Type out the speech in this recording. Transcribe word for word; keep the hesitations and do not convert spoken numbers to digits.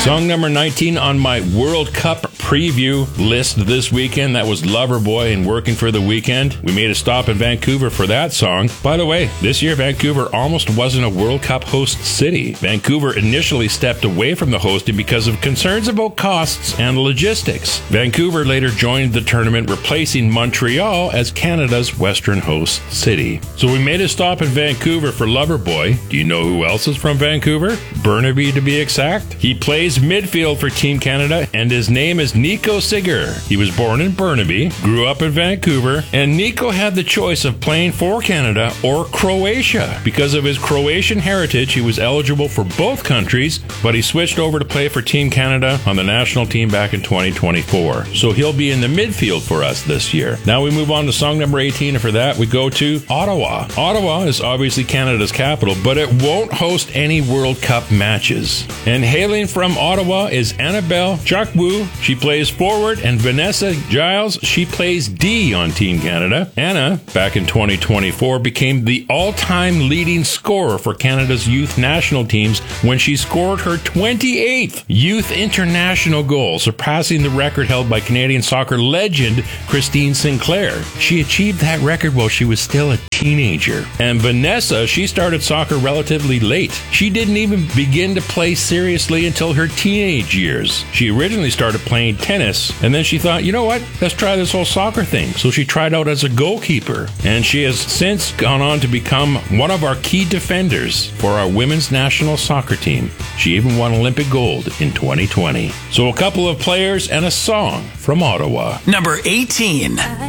Song number nineteen on my World Cup preview list this weekend, that was Loverboy and Working for the Weekend. We made a stop in Vancouver for that song. By the way, this year Vancouver almost wasn't a World Cup host city. Vancouver initially stepped away from the hosting because of concerns about costs and logistics. Vancouver later joined the tournament, replacing Montreal as Canada's Western host city. So we made a stop in Vancouver for Loverboy. Do you know who else is from Vancouver? Burnaby, to be exact. He plays midfield for Team Canada, and his name is Nico Seger. He was born in Burnaby, grew up in Vancouver, and Nico had the choice of playing for Canada or Croatia. Because of his Croatian heritage, he was eligible for both countries, but he switched over to play for Team Canada on the national team back in twenty twenty-four. So he'll be in the midfield for us this year. Now we move on to song number eighteen, and for that we go to Ottawa. Ottawa is obviously Canada's capital, but it won't host any World Cup matches. And hailing from Ottawa is Annabelle Chakwu. She plays forward, and Vanessa Giles, she plays D on Team Canada. Anna, back in twenty twenty-four, became the all-time leading scorer for Canada's youth national teams when she scored her twenty-eighth youth international goal, surpassing the record held by Canadian soccer legend Christine Sinclair. She achieved that record while she was still a teenager. And Vanessa, she started soccer relatively late. She didn't even begin to play seriously until her teenage years. She originally started playing tennis, and then she thought, you know what, let's try this whole soccer thing. So she tried out as a goalkeeper, and she has since gone on to become one of our key defenders for our women's national soccer team. She even won Olympic gold in twenty twenty. So a couple of players and a song from Ottawa. Number eighteen.